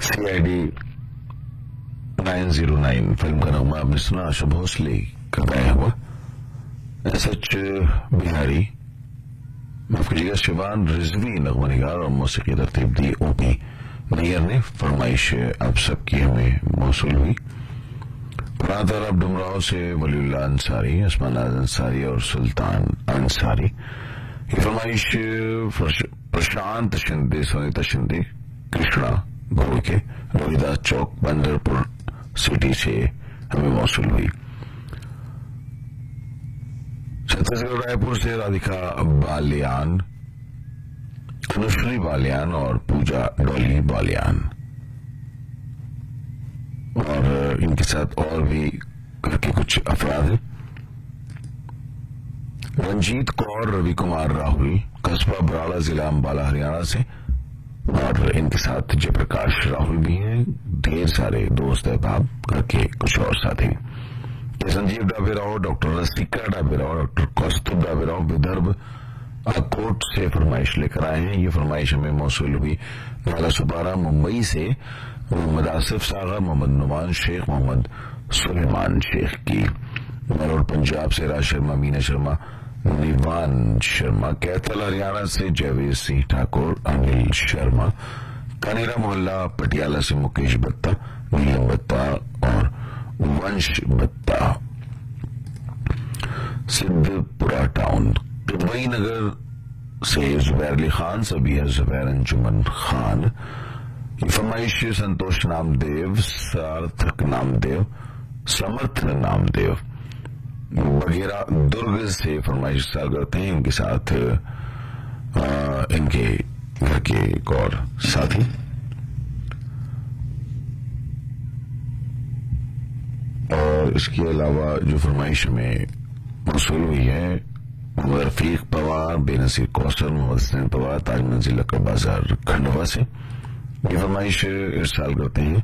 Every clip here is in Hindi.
CID 909 फिल्म का नगमा आपने सुना, आशा भोसले का गाया हुआ। SH बिहारी, माफ कीजिएगा, शिवान रिजवी नगमा निगार और मौसीकी तरतीब दी OP नैयर ने। फरमाइश आप सबकी हमें मौसूल हुई। पुराना डुमराव से वलीउल्लाह अंसारी, असमानाज अंसारी और सुल्तान अंसारी। ये फरमाइश प्रशांत शिंदे, सोनिता शिंदे, कृष्णा गोल के रोहिदास चौक बंदरपुर सिटी से हमें मौसूल हुई। छत्तीसगढ़ रायपुर से राधिका बालियान, अनुश्री बालियान और पूजा डॉली बालियान, और इनके साथ और भी घर के कुछ अफराद हैं। रंजीत कौर, रवि कुमार राहुल, कस्बा बराड़ा, जिला अंबाला, हरियाणा से, और इनके साथ जयप्रकाश राहुल भी हैं। ढेर सारे दोस्त अहबाब, घर के कुछ और साथी। संजीव डाबेराव, डॉक्टर रसिका डाबेराव, डॉक्टर कौस्तुभ डाबेराव विदर्भ कोट से फरमाइश लेकर आए हैं। ये फरमाइश हमें मौसूल हुई नाला सुपारा मुंबई से मोहम्मद आसिफ सागा, मोहम्मद नुमान शेख, मोहम्मद सुलेमान शेख की। मरोड़ पंजाब से राज शर्मा, मीना शर्मा, निवान शर्मा। कैथल हरियाणा से जयवीर सिंह ठाकुर, अनिल शर्मा। कनेरा मोहल्ला पटियाला से मुकेश बत्ता, नीलम बत्ता और वंश बत्ता। सिद्धपुरा टाउन, दुबई नगर से जुबैर अली खान, सबीहा जुबैर, अंजुमन खान। ये फरमाइश संतोष नामदेव, सार्थक नामदेव, समर्थ नामदेव वगैरह दुर्ग से फरमाइश साल करते हैं। इनके साथ इनके घर के एक और साथी। और इसके अलावा जो फरमाइश में मौसूल हुई है, मोहम्मद रफीक पवार, बेनसीर कौसर, मोहम्मद हसनैन पवार, ताज मंजिल लक्कड़ बाजार खंडवा से। ये फरमाइश इरसाल करते हैं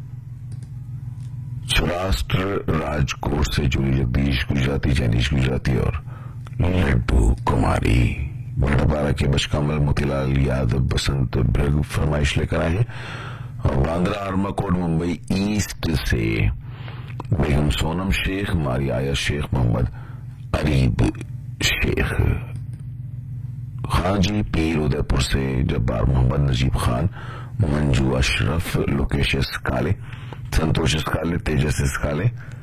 सौराष्ट्र राजकोट से जुड़ी जगदीश गुजराती, जैनीश गुजराती और लड्डू कुमारी। बड़ापारा के बचकमल, मोतीलाल यादव, बसंत भृग फरमाइश लेकर आए हैं। और बांद्रा आर्माकोट मुंबई ईस्ट से बेगम सोनम शेख, मारिया आया शेख, मोहम्मद अरीब शेख। खाजी पीर उदयपुर से जब्बार मोहम्मद, नजीब खान, मंजू अशरफ, लोकेश इसकाले, संतोष इसकाले, तेजस इसकाले,